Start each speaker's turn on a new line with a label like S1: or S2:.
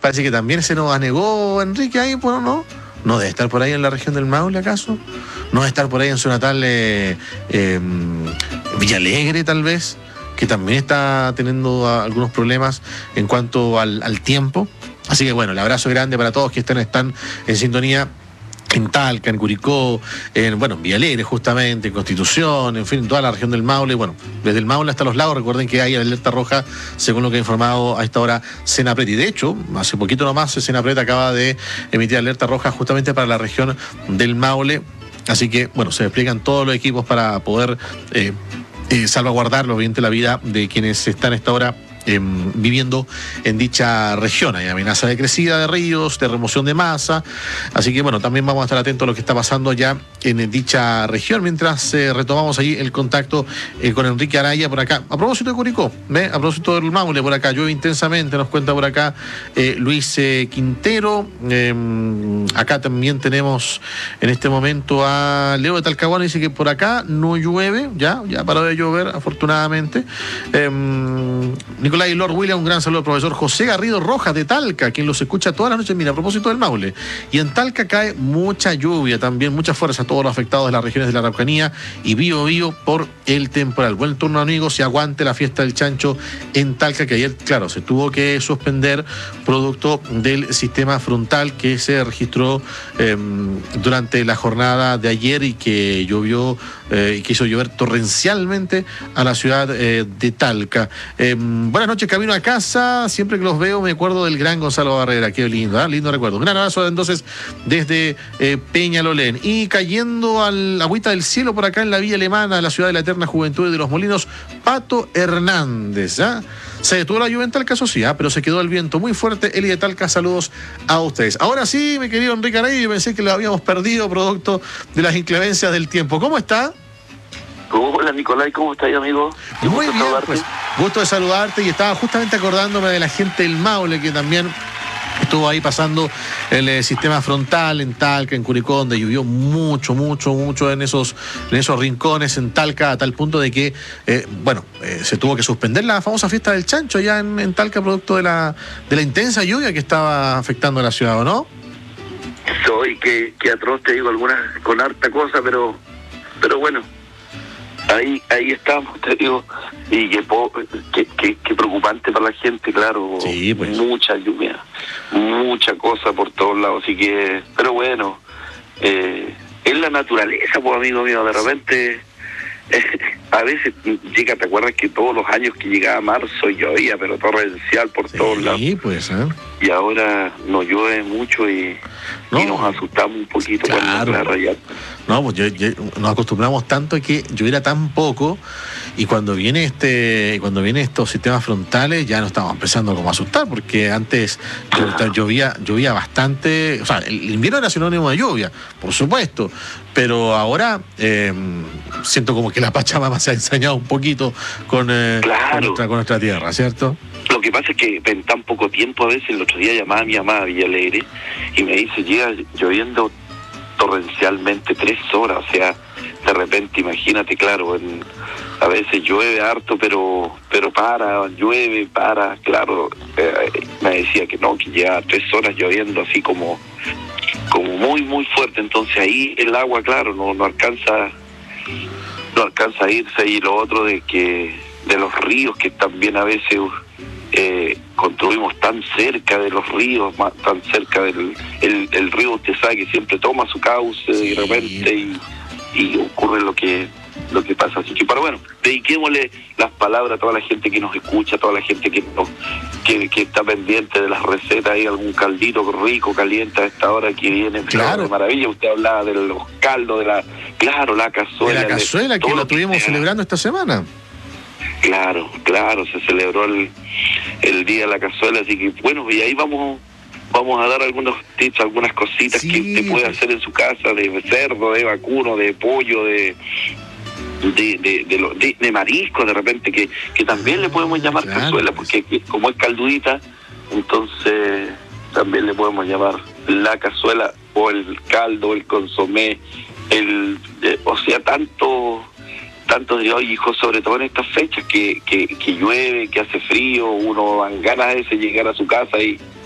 S1: parece que también se nos anegó Enrique ahí, bueno, ¿no? ¿No debe estar por ahí en la región del Maule, acaso? ¿No debe estar por ahí en su natal Villalegre, tal vez? Que también está teniendo algunos problemas en cuanto al tiempo. Así que bueno, el abrazo grande para todos que están en sintonía en Talca, en Curicó, en Villalegre justamente, en Constitución, en fin, en toda la región del Maule. Bueno, desde el Maule hasta los lagos, recuerden que hay alerta roja, según lo que ha informado a esta hora Senapred. Y de hecho, hace poquito nomás, Senapred acaba de emitir alerta roja justamente para la región del Maule. Así que, bueno, se despliegan todos los equipos para poder salvaguardar obviamente la vida de quienes están a esta hora viviendo en dicha región. Hay amenaza de crecida de ríos, de remoción de masa, así que bueno, también vamos a estar atentos a lo que está pasando allá en dicha región, mientras retomamos ahí el contacto con Enrique Araya por acá. A propósito de Curicó, a propósito del Maule, por acá llueve intensamente, nos cuenta por acá Luis Quintero. Acá también tenemos en este momento a Leo de Talcahuano, dice que por acá no llueve, ya paró de llover afortunadamente. Nicolás y Lord William, un gran saludo al profesor José Garrido Rojas de Talca, quien los escucha todas las noches. Mira, a propósito del Maule, y en Talca cae mucha lluvia también, mucha fuerza a todos los afectados de las regiones de la Araucanía y Biobío por el temporal. Buen turno, amigos, y aguante la fiesta del chancho en Talca, que ayer, claro, se tuvo que suspender producto del sistema frontal que se registró durante la jornada de ayer y que llovió y que hizo llover torrencialmente a la ciudad de Talca. Buenas noches, camino a casa. Siempre que los veo me acuerdo del gran Gonzalo Barrera. Qué lindo, lindo recuerdo. Un gran abrazo entonces desde Peñalolén. Y cayendo al agüita del cielo por acá en la Villa Alemana, la ciudad de la eterna juventud y de los molinos, Pato Hernández. Se detuvo la lluvia en Talca, eso sí, pero se quedó el viento muy fuerte. Eli de Talca, saludos a ustedes. Ahora sí, mi querido Enrique Araya, yo pensé que lo habíamos perdido producto de las inclemencias del tiempo. ¿Cómo está?
S2: Hola Nicolás, ¿cómo estás, amigo?
S1: Muy bien, pues, gusto de saludarte, y estaba justamente acordándome de la gente del Maule que también estuvo ahí pasando el sistema frontal en Talca, en Curicó, donde llovió mucho en esos rincones en Talca, a tal punto de que se tuvo que suspender la famosa fiesta del chancho allá en Talca, producto de la intensa lluvia que estaba afectando a la ciudad, ¿o no?
S2: Soy que atroz, te digo, algunas con harta cosa, pero bueno, ahí estamos, te digo, y qué preocupante para la gente, claro.
S1: Sí, pues.
S2: Mucha lluvia, mucha cosa por todos lados, así que, pero bueno, es la naturaleza, pues, amigo mío, de repente a veces llega, ¿te acuerdas que todos los años que llegaba marzo llovía, pero torrencial por todos lados?
S1: Sí, pues,
S2: Y ahora no llueve mucho y nos asustamos un poquito,
S1: claro,
S2: cuando rayar.
S1: No, pues nos acostumbramos tanto a que lloviera tan poco, y cuando vienen estos sistemas frontales ya nos estamos empezando como a asustar, porque antes llovía bastante. O sea, el invierno era sinónimo de lluvia, por supuesto, pero ahora siento como que la Pachamama se ha ensañado un poquito con nuestra tierra, ¿cierto?
S2: Lo que pasa es que en tan poco tiempo, a veces, el otro día llamaba a mi mamá a Villalegre y me dice, llega lloviendo torrencialmente 3 horas, o sea, de repente, imagínate, claro, a veces llueve harto, pero llueve, claro, me decía que no, que lleva 3 horas lloviendo así como muy fuerte, entonces ahí el agua, claro, no alcanza a irse. Y lo otro de los ríos, que también a veces construimos tan cerca de los ríos, tan cerca del río, usted sabe que siempre toma su cauce, sí, de repente y ocurre lo que pasa. Así que, pero bueno, dediquémosle las palabras a toda la gente que nos escucha, a toda la gente que está pendiente de las recetas. Hay algún caldito rico, caliente a esta hora que viene, claro, de maravilla. Usted hablaba de los caldos, la cazuela.
S1: De la cazuela que lo estuvimos celebrando esta semana.
S2: Claro, se celebró el día de la cazuela, así que bueno, y ahí vamos a dar algunos tips, algunas cositas que usted puede hacer en su casa, de cerdo, de vacuno, de pollo, de marisco, de repente, que también le podemos llamar cazuela, porque como es caldudita, entonces también le podemos llamar la cazuela, o el caldo, el consomé, o sea, tanto de hoy, hijo, sobre todo en estas fechas que llueve, que hace frío, uno dan ganas de llegar a su casa y